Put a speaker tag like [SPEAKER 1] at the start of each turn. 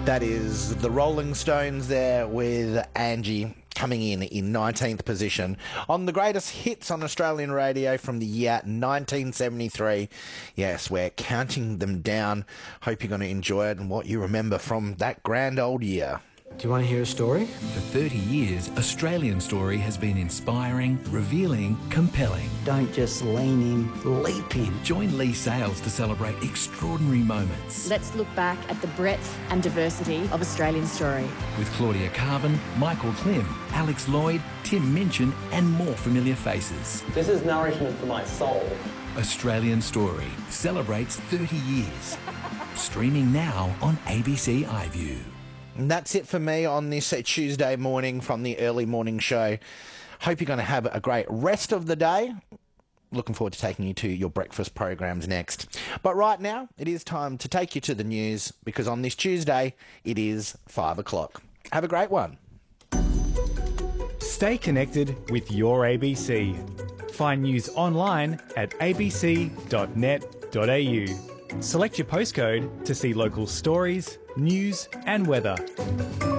[SPEAKER 1] That is the Rolling Stones there with Angie coming in 19th position on the greatest hits on Australian radio from the year 1973. Yes, we're counting them down. Hope you're going to enjoy it and what you remember from that grand old year.
[SPEAKER 2] Do you want to hear a story?
[SPEAKER 3] For 30 years, Australian Story has been inspiring, revealing, compelling.
[SPEAKER 2] Don't just lean in, leap in.
[SPEAKER 3] Join Lee Sales to celebrate extraordinary moments.
[SPEAKER 4] Let's look back at the breadth and diversity of Australian Story.
[SPEAKER 3] With Claudia Carvin, Michael Klim, Alex Lloyd, Tim Minchin and more familiar faces.
[SPEAKER 5] This is nourishment for my soul.
[SPEAKER 3] Australian Story celebrates 30 years. Streaming now on ABC iView.
[SPEAKER 1] And that's it for me on this Tuesday morning from the early morning show. Hope you're going to have a great rest of the day. Looking forward to taking you to your breakfast programs next. But right now, it is time to take you to the news because on this Tuesday, it is 5 o'clock. Have a great one.
[SPEAKER 6] Stay connected with your ABC. Find news online at abc.net.au. Select your postcode to see local stories, news and weather.